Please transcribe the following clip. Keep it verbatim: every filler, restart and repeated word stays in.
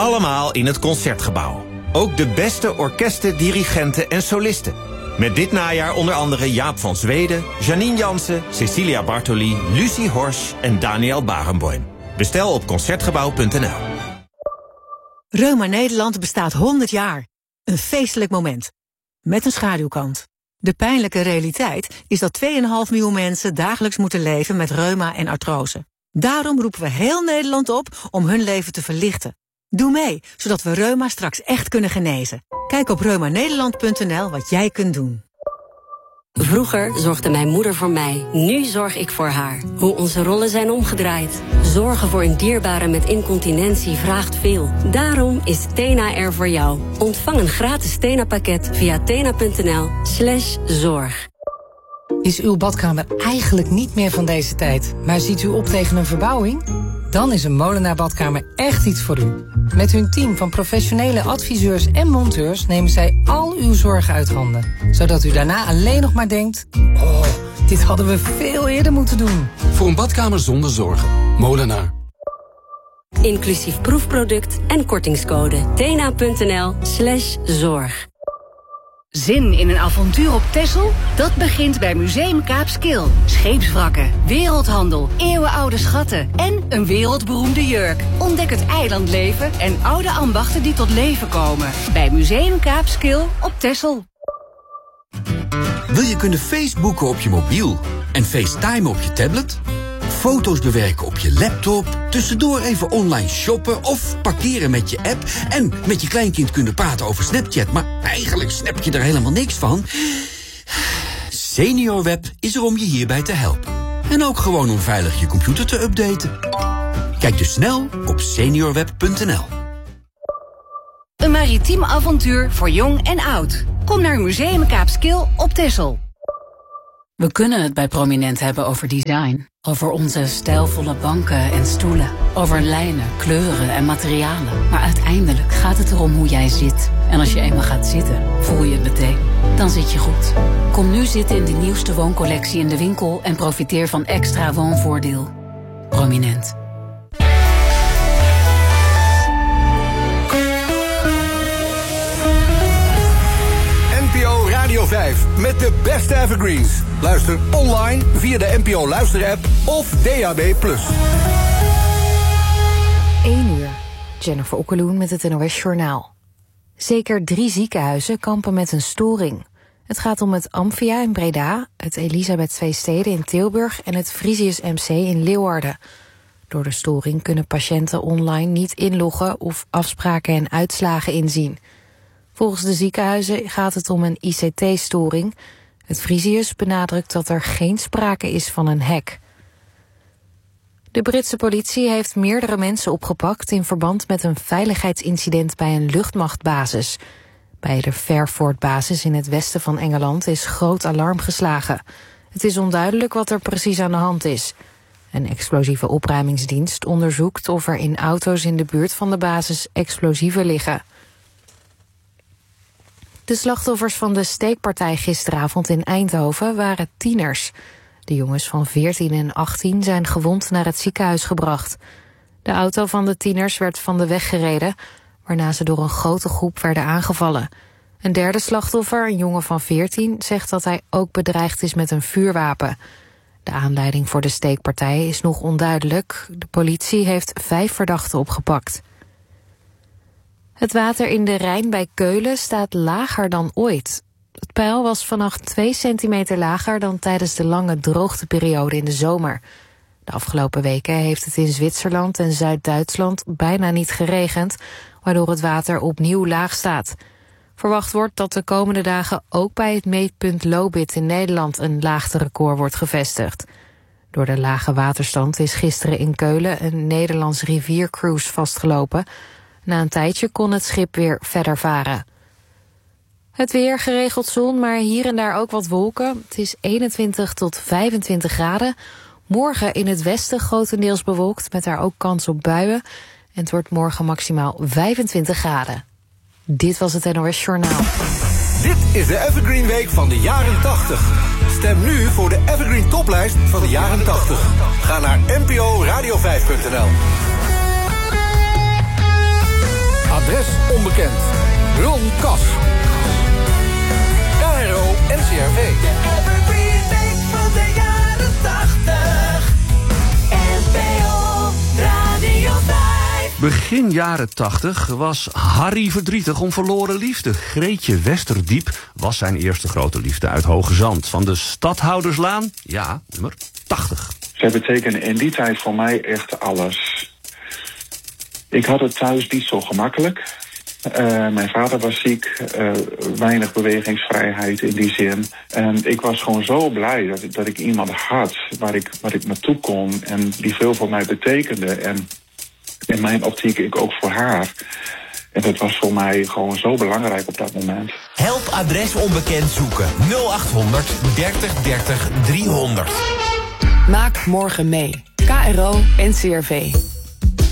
Allemaal in het Concertgebouw. Ook de beste orkesten, dirigenten en solisten. Met dit najaar onder andere Jaap van Zweden, Janine Jansen, Cecilia Bartoli, Lucie Horsch en Daniel Barenboim. Bestel op concertgebouw punt n l. Reuma Nederland bestaat honderd jaar. Een feestelijk moment. Met een schaduwkant. De pijnlijke realiteit is dat twee komma vijf miljoen mensen dagelijks moeten leven met reuma en artrose. Daarom roepen we heel Nederland op om hun leven te verlichten. Doe mee, zodat we reuma straks echt kunnen genezen. Kijk op reuma nederland punt n l wat jij kunt doen. Vroeger zorgde mijn moeder voor mij. Nu zorg ik voor haar. Hoe onze rollen zijn omgedraaid. Zorgen voor een dierbare met incontinentie vraagt veel. Daarom is Tena er voor jou. Ontvang een gratis Tena-pakket via tena punt n l slash zorg. Is uw badkamer eigenlijk niet meer van deze tijd, maar ziet u op tegen een verbouwing? Dan is een Molenaar badkamer echt iets voor u. Met hun team van professionele adviseurs en monteurs nemen zij al uw zorgen uit handen. Zodat u daarna alleen nog maar denkt, oh, dit hadden we veel eerder moeten doen. Voor een badkamer zonder zorgen. Molenaar. Inclusief proefproduct en kortingscode. tena punt n l slash zorg. Zin in een avontuur op Texel? Dat begint bij Museum Kaapskil. Scheepswrakken, wereldhandel, eeuwenoude schatten en een wereldberoemde jurk. Ontdek het eilandleven en oude ambachten die tot leven komen. Bij Museum Kaapskil op Texel. Wil je kunnen Facebooken op je mobiel en FaceTime op je tablet? Foto's bewerken op je laptop, tussendoor even online shoppen of parkeren met je app en met je kleinkind kunnen praten over Snapchat, maar eigenlijk snap je er helemaal niks van? SeniorWeb is er om je hierbij te helpen. En ook gewoon om veilig je computer te updaten. Kijk dus snel op seniorweb punt n l. Een maritiem avontuur voor jong en oud. Kom naar Museum Kaapskil op Texel. We kunnen het bij Prominent hebben over design. Over onze stijlvolle banken en stoelen. Over lijnen, kleuren en materialen. Maar uiteindelijk gaat het erom hoe jij zit. En als je eenmaal gaat zitten, voel je het meteen. Dan zit je goed. Kom nu zitten in de nieuwste wooncollectie in de winkel en profiteer van extra woonvoordeel. Prominent. N P O Radio vijf met de beste evergreens. Luister online via de N P O Luister-app of D A B plus. één uur. Jennifer Okkeloen met het N O S Journaal. Zeker drie ziekenhuizen kampen met een storing. Het gaat om het Amphia in Breda, het Elisabeth Zweestede in Tilburg en het Frisius M C in Leeuwarden. Door de storing kunnen patiënten online niet inloggen of afspraken en uitslagen inzien. Volgens de ziekenhuizen gaat het om een I C T-storing. Het Frisius benadrukt dat er geen sprake is van een hack. De Britse politie heeft meerdere mensen opgepakt in verband met een veiligheidsincident bij een luchtmachtbasis. Bij de Fairford-basis in het westen van Engeland is groot alarm geslagen. Het is onduidelijk wat er precies aan de hand is. Een explosieve opruimingsdienst onderzoekt of er in auto's in de buurt van de basis explosieven liggen. De slachtoffers van de steekpartij gisteravond in Eindhoven waren tieners. De jongens van veertien en achttien zijn gewond naar het ziekenhuis gebracht. De auto van de tieners werd van de weg gereden, waarna ze door een grote groep werden aangevallen. Een derde slachtoffer, een jongen van veertien, zegt dat hij ook bedreigd is met een vuurwapen. De aanleiding voor de steekpartij is nog onduidelijk. De politie heeft vijf verdachten opgepakt. Het water in de Rijn bij Keulen staat lager dan ooit. Het peil was vannacht twee centimeter lager dan tijdens de lange droogteperiode in de zomer. De afgelopen weken heeft het in Zwitserland en Zuid-Duitsland bijna niet geregend, waardoor het water opnieuw laag staat. Verwacht wordt dat de komende dagen ook bij het meetpunt Lobith in Nederland een laagterecord wordt gevestigd. Door de lage waterstand is gisteren in Keulen een Nederlands riviercruise vastgelopen. Na een tijdje kon het schip weer verder varen. Het weer, geregeld zon, maar hier en daar ook wat wolken. Het is eenentwintig tot vijfentwintig graden. Morgen in het westen grotendeels bewolkt, met daar ook kans op buien. En het wordt morgen maximaal vijfentwintig graden. Dit was het N O S Journaal. Dit is de Evergreen Week van de jaren tachtig. Stem nu voor de Evergreen Toplijst van de jaren tachtig. Ga naar N P O radio vijf punt n l. Adres onbekend. Ron Kas. K R O N C R V. De Evergreen Week van de jaren tachtig. N P O Radio vijf. Begin jaren tachtig was Harry verdrietig om verloren liefde. Greetje Westerdiep was zijn eerste grote liefde uit Hoge Zand. Van de Stadhouderslaan, ja, nummer tachtig. Zij betekende in die tijd voor mij echt alles. Ik had het thuis niet zo gemakkelijk. Uh, mijn vader was ziek, uh, weinig bewegingsvrijheid in die zin. En ik was gewoon zo blij dat, dat ik iemand had waar ik, waar ik naartoe kon en die veel voor mij betekende. En in mijn optiek ik ook voor haar. En dat was voor mij gewoon zo belangrijk op dat moment. Help Adres onbekend zoeken. nul acht honderd dertig dertig driehonderd. Maak morgen mee. K R O N C R V.